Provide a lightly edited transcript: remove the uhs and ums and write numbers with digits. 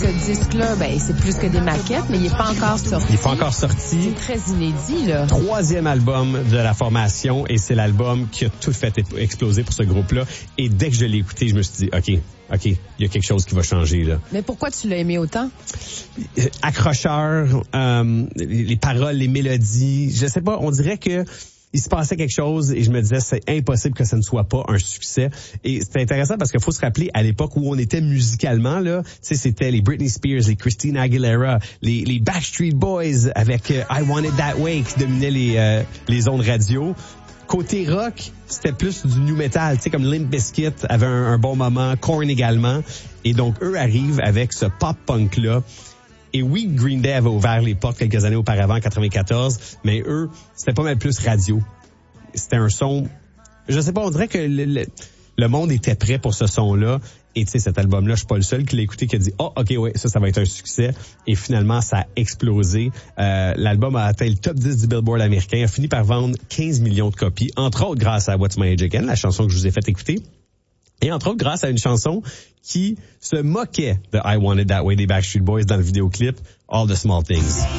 ce disque-là, c'est plus que des maquettes, mais il est pas encore sorti. Il est pas encore sorti. C'est très inédit, là. 3e album de la formation et c'est l'album qui a tout fait exploser pour ce groupe-là. Et dès que je l'ai écouté, je me suis dit, OK, il y a quelque chose qui va changer, là. Mais pourquoi tu l'as aimé autant? Accrocheur, les paroles, les mélodies, je sais pas, on dirait que il se passait quelque chose et je me disais c'est impossible que ça ne soit pas un succès. Et c'était intéressant parce qu'il faut se rappeler à l'époque où on était musicalement là, tu sais c'était les Britney Spears, les Christina Aguilera, les Backstreet Boys avec I Want It That Way qui dominaient les ondes radio. Côté rock, c'était plus du new metal, tu sais comme Limp Bizkit avait un bon moment, Korn également. Et donc eux arrivent avec ce pop punk là. Et oui, Green Day avait ouvert les portes quelques années auparavant, en 94, mais eux, c'était pas mal plus radio. C'était un son, je sais pas, on dirait que le monde était prêt pour ce son-là. Et tu sais, cet album-là, je suis pas le seul qui l'a écouté, qui a dit « Oh, OK, ouais, ça va être un succès. » Et finalement, ça a explosé. L'album a atteint le top 10 du Billboard américain, a fini par vendre 15 millions de copies, entre autres grâce à What's My Age Again, la chanson que je vous ai fait écouter. Et entre autres, grâce à une chanson qui se moquait de I Want It That Way des Backstreet Boys dans le vidéoclip All the Small Things.